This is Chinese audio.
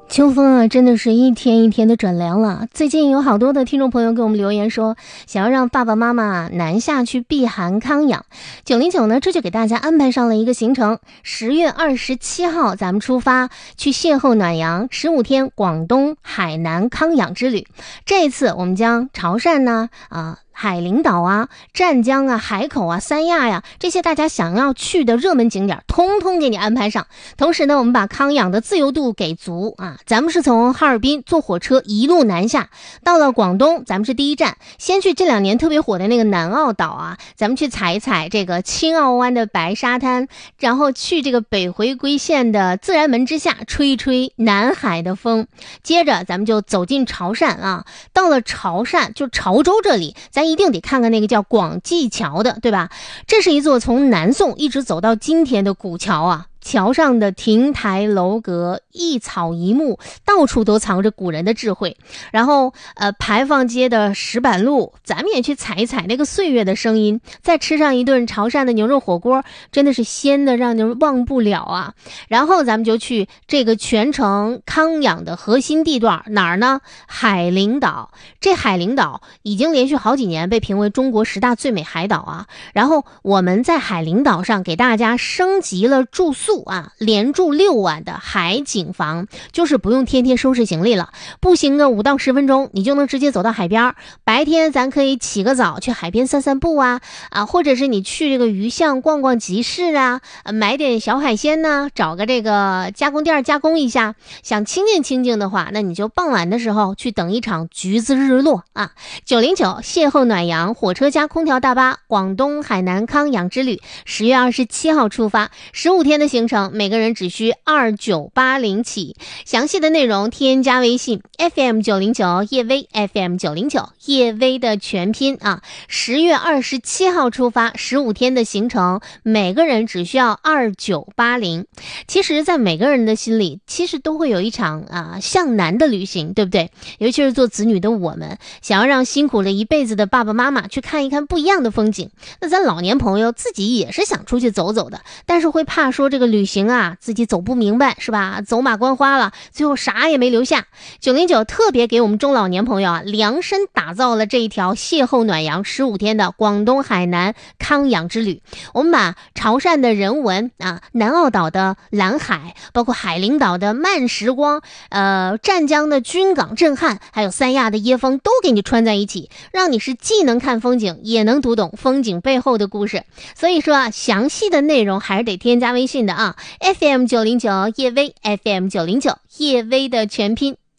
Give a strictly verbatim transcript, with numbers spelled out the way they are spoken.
秋风啊，真的是一天一天的转凉了。最近有好多的听众朋友给我们留言说，想要让爸爸妈妈南下去避寒康养。九零九呢，这就给大家安排上了一个行程。十月二十七号，咱们出发去邂逅暖阳，十五天广东海南康养之旅。这一次我们将潮汕呢，啊、呃。海陵岛啊、湛江啊、海口啊、三亚呀，这些大家想要去的热门景点通通给你安排上。同时呢，我们把康养的自由度给足啊。咱们是从哈尔滨坐火车一路南下，到了广东，咱们是第一站，先去这两年特别火的那个南澳岛啊，咱们去踩一踩这个青澳湾的白沙滩，然后去这个北回归线的自然门之下吹一吹南海的风。接着咱们就走进潮汕啊，到了潮汕就潮州这里，咱一定得看看那个叫广济桥的，对吧？这是一座从南宋一直走到今天的古桥啊。桥上的亭台楼阁，一草一木，到处都藏着古人的智慧。然后呃，牌坊街的石板路，咱们也去踩一踩那个岁月的声音，再吃上一顿潮汕的牛肉火锅，真的是鲜的让人忘不了啊。然后咱们就去这个全程康养的核心地段，哪儿呢？海陵岛。这海陵岛已经连续好几年被评为中国十大最美海岛啊。然后我们在海陵岛上给大家升级了住宿啊，连住六晚的海景房，就是不用天天收拾行李了，步行个五到十分钟，你就能直接走到海边。白天咱可以起个早去海边散散步啊，啊，或者是你去这个鱼巷逛逛集市啊，买点小海鲜呢，找个这个加工店加工一下。想清静清静的话，那你就傍晚的时候去等一场橘子日落啊。九零九邂逅暖阳，火车加空调大巴，广东海南康养之旅，十月二十七号出发，十五天的行程，每个人只需二九八零起。详细的内容添加微信 F M 九零九 叶薇 F M 九零九 叶薇的全拼啊。十月二十七号出发，十五天的行程，每个人只需要二九八零。其实，在每个人的心里，其实都会有一场啊向南的旅行，对不对？尤其是做子女的我们，想要让辛苦了一辈子的爸爸妈妈去看一看不一样的风景。那咱老年朋友自己也是想出去走走的，但是会怕说这个旅行啊自己走不明白，是吧？走马观花了，最后啥也没留下。九零九特别给我们中老年朋友啊量身打造了这一条邂逅暖阳十五天的广东海南康养之旅。我们把潮汕的人文啊，南澳岛的蓝海，包括海陵岛的慢时光，呃，湛江的军港震撼，还有三亚的椰风都给你串在一起，让你是既能看风景，也能读懂风景背后的故事。所以说啊，详细的内容还是得添加微信的啊 ，F M 九零九叶薇 F M 九零九叶薇的全拼。